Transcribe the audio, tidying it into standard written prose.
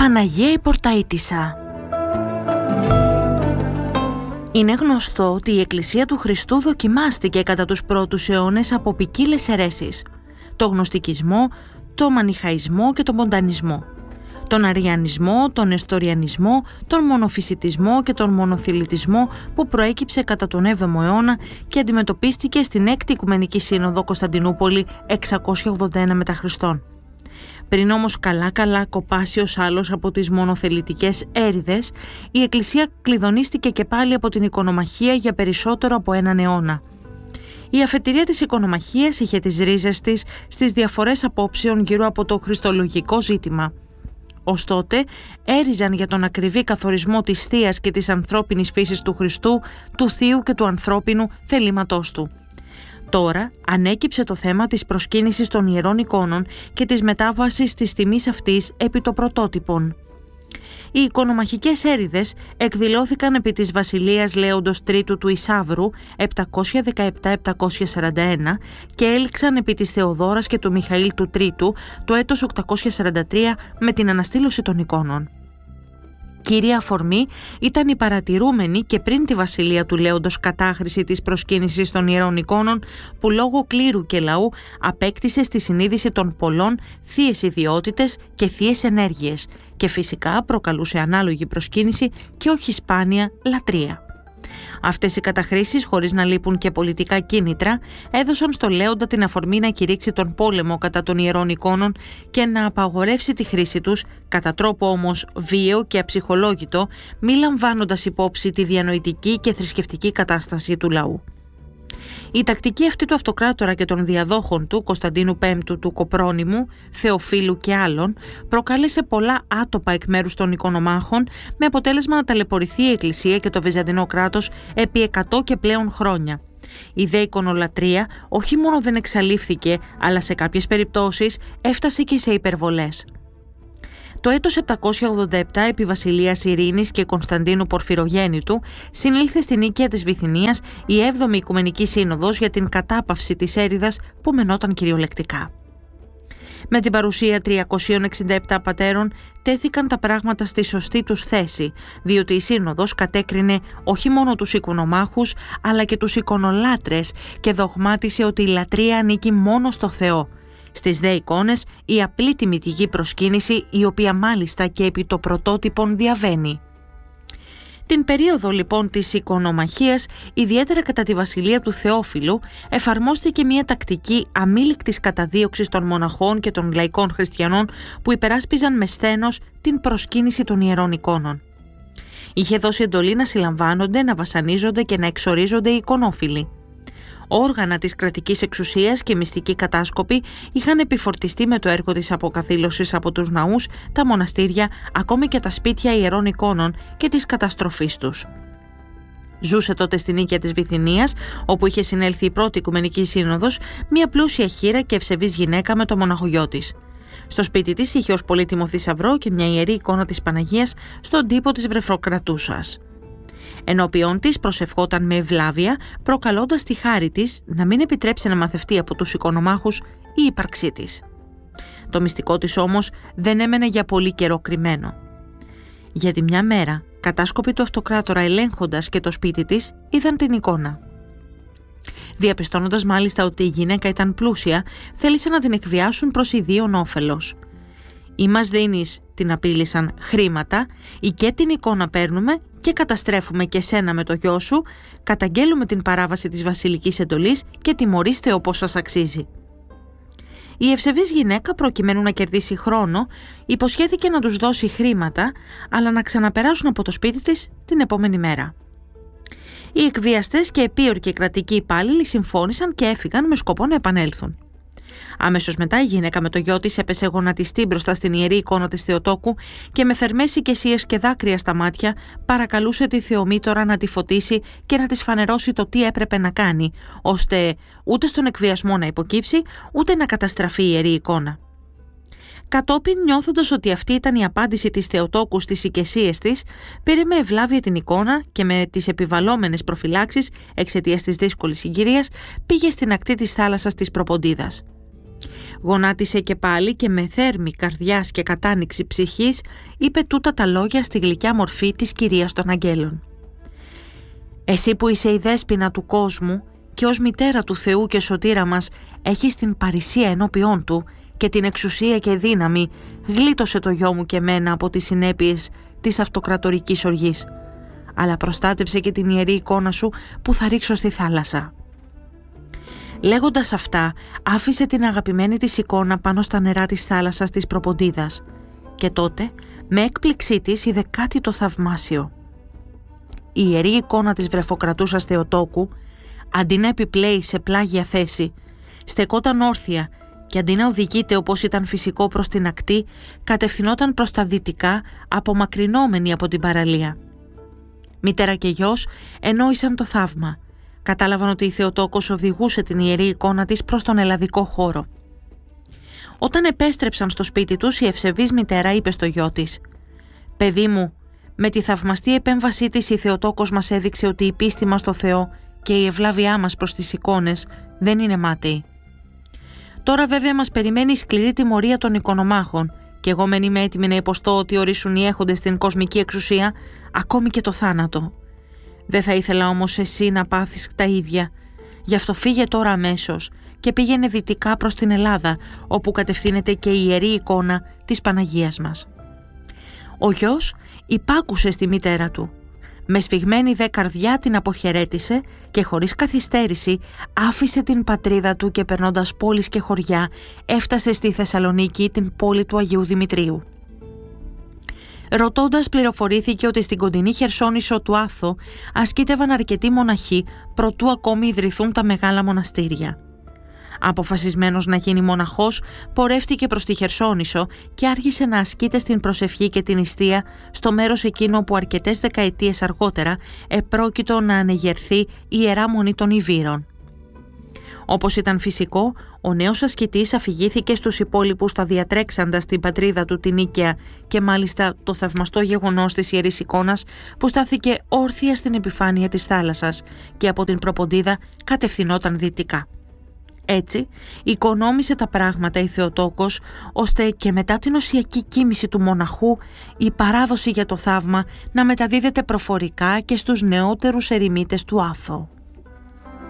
Παναγία η Πορταΐτισσα. Είναι γνωστό ότι η Εκκλησία του Χριστού δοκιμάστηκε κατά τους πρώτους αιώνες από ποικίλες αιρέσεις. Το γνωστικισμό, το μανιχαϊσμό και τον μοντανισμό. Τον αριανισμό, τον νεστοριανισμό, τον μονοφυσιτισμό και τον μονοθηλητισμό που προέκυψε κατά τον 7ο αιώνα και αντιμετωπίστηκε στην 6η Οικουμενική Σύνοδο Κωνσταντινούπολη 681 μετά Χριστόν. Πριν όμως καλά κοπάσει ως άλλος από τις μονοθελητικές έρηδες, η Εκκλησία κλειδονίστηκε και πάλι από την οικονομαχία για περισσότερο από έναν αιώνα. Η αφετηρία της οικονομαχίας είχε τις ρίζες της στις διαφορές απόψεων γύρω από το χριστολογικό ζήτημα. Ως τότε έριζαν για τον ακριβή καθορισμό της θείας και της ανθρώπινης φύσης του Χριστού, του θείου και του ανθρώπινου θελήματός του. Τώρα ανέκυψε το θέμα της προσκύνησης των ιερών εικόνων και της μετάβασης της τιμής αυτής επί των πρωτότυπων. Οι οικονομαχικές έρηδες εκδηλώθηκαν επί της βασιλείας Λέοντος Τρίτου του Ισαύρου 717-741 και έληξαν επί της Θεοδόρας και του Μιχαήλ του Τρίτου το έτος 843 με την αναστήλωση των εικόνων. Κύρια αφορμή ήταν η παρατηρούμενη και πριν τη βασιλεία του Λέοντος κατάχρηση της προσκύνησης των ιερών εικόνων που λόγω κλήρου και λαού απέκτησε στη συνείδηση των πολλών θείες ιδιότητες και θείες ενέργειες και φυσικά προκαλούσε ανάλογη προσκύνηση και όχι σπάνια λατρεία. Αυτές οι καταχρήσεις, χωρίς να λείπουν και πολιτικά κίνητρα, έδωσαν στο Λέοντα την αφορμή να κηρύξει τον πόλεμο κατά των ιερών εικόνων και να απαγορεύσει τη χρήση τους, κατά τρόπο όμως βίαιο και αψυχολόγητο, μη λαμβάνοντας υπόψη τη διανοητική και θρησκευτική κατάσταση του λαού. Η τακτική αυτή του αυτοκράτορα και των διαδόχων του, Κωνσταντίνου Πέμπτου, του Κοπρόνημου, Θεοφίλου και άλλων, προκάλεσε πολλά άτοπα εκ μέρους των οικονομάχων, με αποτέλεσμα να ταλαιπωρηθεί η Εκκλησία και το Βυζαντινό κράτος επί 100 και πλέον χρόνια. Η δε εικονολατρεία όχι μόνο δεν εξαλείφθηκε, αλλά σε κάποιες περιπτώσεις έφτασε και σε υπερβολές. Το έτος 787 επί βασιλείας Ειρήνης και Κωνσταντίνου Πορφυρογέννητου συνήλθε στην οίκαια της Βυθινίας η 7η Οικουμενική Σύνοδος για την κατάπαυση της έρηδας που μενόταν κυριολεκτικά. Με την παρουσία 367 πατέρων τέθηκαν τα πράγματα στη σωστή τους θέση, διότι η Σύνοδος κατέκρινε όχι μόνο τους εικονομάχους αλλά και τους εικονολάτρες και δογμάτισε ότι η λατρεία ανήκει μόνο στο Θεό. Στις δε εικόνες η απλή τιμητική προσκύνηση, η οποία μάλιστα και επί το πρωτότυπον διαβαίνει. Την περίοδο λοιπόν της εικονομαχίας, ιδιαίτερα κατά τη βασιλεία του Θεόφιλου, εφαρμόστηκε μια τακτική αμήλικτης καταδίωξης των μοναχών και των λαϊκών χριστιανών που υπεράσπιζαν με σθένος την προσκύνηση των ιερών εικόνων. Είχε δώσει εντολή να συλλαμβάνονται, να βασανίζονται και να εξορίζονται οι εικονόφιλοι. Όργανα της κρατικής εξουσίας και μυστικοί κατάσκοποι είχαν επιφορτιστεί με το έργο της αποκαθήλωσης από τους ναούς, τα μοναστήρια, ακόμη και τα σπίτια ιερών εικόνων και της καταστροφής τους. Ζούσε τότε στην οίκαια της Βυθινίας, όπου είχε συνέλθει η πρώτη Οικουμενική Σύνοδος, μια πλούσια χήρα και ευσεβής γυναίκα με το μοναχογιό της. Στο σπίτι της είχε ως πολύτιμο θησαυρό και μια ιερή εικόνα της Παναγίας στον τοίπο της βρεφοκρατούσας. Ενώπιον της προσευχόταν με ευλάβεια, προκαλώντας τη χάρη της να μην επιτρέψει να μαθευτεί από τους εικονομάχους η ύπαρξή της. Το μυστικό της όμως δεν έμενε για πολύ καιρό κρυμμένο. Γιατί μια μέρα, κατάσκοποι του αυτοκράτορα ελέγχοντας και το σπίτι της, είδαν την εικόνα. Διαπιστώνοντας μάλιστα ότι η γυναίκα ήταν πλούσια, θέλησαν να την εκβιάσουν προς ιδίον όφελος. «Ή μας δίνεις», την απείλησαν, «χρήματα, ή και την εικόνα παίρνουμε και καταστρέφουμε και σένα με το γιο σου, καταγγέλουμε την παράβαση της βασιλικής εντολής και τιμωρήστε όπως σας αξίζει». Η ευσεβής γυναίκα, προκειμένου να κερδίσει χρόνο, υποσχέθηκε να τους δώσει χρήματα, αλλά να ξαναπεράσουν από το σπίτι της την επόμενη μέρα. Οι εκβιαστές και επίορκοι κρατικοί υπάλληλοι συμφώνησαν και έφυγαν με σκοπό να επανέλθουν. Αμέσως μετά η γυναίκα με το γιο της έπεσε γονατιστή μπροστά στην ιερή εικόνα της Θεοτόκου και με θερμές οικεσίες και δάκρυα στα μάτια παρακαλούσε τη Θεομήτωρα να τη φωτίσει και να της φανερώσει το τι έπρεπε να κάνει, ώστε ούτε στον εκβιασμό να υποκύψει, ούτε να καταστραφεί η ιερή εικόνα. Κατόπιν, νιώθοντας ότι αυτή ήταν η απάντηση της Θεοτόκου στις οικεσίες της, πήρε με ευλάβεια την εικόνα και με τις επιβαλλόμενες προφυλάξεις εξαιτίας της δύσκολης συγκυρίας πήγε στην ακτή της θάλασσας της Προποντίδας. Γονάτισε και πάλι και με θέρμη καρδιάς και κατάνοιξη ψυχής είπε τούτα τα λόγια στη γλυκιά μορφή της Κυρίας των Αγγέλων. «Εσύ που είσαι η δέσποινα του κόσμου και ως μητέρα του Θεού και σωτήρα μας έχεις την παρησία ενώπιόν του και την εξουσία και δύναμη, γλίτωσε το γιο μου και μένα από τις συνέπειες της αυτοκρατορικής οργής, αλλά προστάτεψε και την ιερή εικόνα σου που θα ρίξω στη θάλασσα». Λέγοντας αυτά, άφησε την αγαπημένη της εικόνα πάνω στα νερά της θάλασσας της Προποντίδας και τότε, με έκπληξή της, είδε κάτι το θαυμάσιο. Η ιερή εικόνα της βρεφοκρατούσας Θεοτόκου, αντί να επιπλέει σε πλάγια θέση, στεκόταν όρθια και αντί να οδηγείται όπως ήταν φυσικό προς την ακτή, κατευθυνόταν προς τα δυτικά, απομακρυνόμενη από την παραλία. Μητέρα και γιος ενόησαν το θαύμα. Κατάλαβαν ότι η Θεοτόκος οδηγούσε την ιερή εικόνα της προς τον ελλαδικό χώρο. Όταν επέστρεψαν στο σπίτι τους, η ευσεβής μητέρα είπε στο γιο της: «Παιδί μου, με τη θαυμαστή επέμβασή της η Θεοτόκος μας έδειξε ότι η πίστη μας στο Θεό και η ευλάβειά μας προς τις εικόνες δεν είναι μάταιη. Τώρα βέβαια μας περιμένει η σκληρή τιμωρία των εικονομάχων και εγώ μεν είμαι έτοιμη να υποστώ ότι ορίσουν οι έχοντες στην κοσμική εξουσία ακόμη και το θάνατο. Δεν θα ήθελα όμως εσύ να πάθεις τα ίδια. Γι' αυτό φύγε τώρα αμέσως και πήγαινε δυτικά προς την Ελλάδα, όπου κατευθύνεται και η ιερή εικόνα της Παναγίας μας». Ο γιος υπάκουσε στη μητέρα του. Με σφιγμένη δε καρδιά την αποχαιρέτησε και χωρίς καθυστέρηση άφησε την πατρίδα του και περνώντας πόλεις και χωριά έφτασε στη Θεσσαλονίκη, την πόλη του Αγίου Δημητρίου. Ρωτώντας, πληροφορήθηκε ότι στην κοντινή Χερσόνησο του Άθο ασκήτευαν αρκετοί μοναχοί προτού ακόμη ιδρυθούν τα μεγάλα μοναστήρια. Αποφασισμένος να γίνει μοναχός, πορεύτηκε προς τη Χερσόνησο και άρχισε να ασκείται στην προσευχή και την νηστεία στο μέρος εκείνο που αρκετές δεκαετίες αργότερα επρόκειτο να ανεγερθεί η Ιερά Μονή των Ιβύρων. Όπως ήταν φυσικό, ο νέος ασκητής αφηγήθηκε στους υπόλοιπους τα διατρέξαντα στην πατρίδα του την Νίκαια και μάλιστα το θαυμαστό γεγονός της ιερής εικόνας που στάθηκε όρθια στην επιφάνεια της θάλασσας και από την Προποντίδα κατευθυνόταν δυτικά. Έτσι, οικονόμησε τα πράγματα η Θεοτόκος, ώστε και μετά την οσιακή κοίμηση του μοναχού η παράδοση για το θαύμα να μεταδίδεται προφορικά και στους νεότερους ερημίτες του Άθο.